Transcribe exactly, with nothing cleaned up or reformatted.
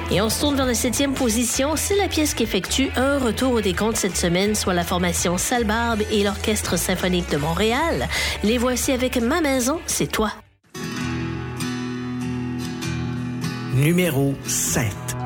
Et on se tourne vers la septième position. C'est la pièce qui effectue un retour au décompte cette semaine, soit la formation Salbarbe et l'Orchestre symphonique de Montréal. Les voici avec Ma maison, c'est toi. Numéro sept.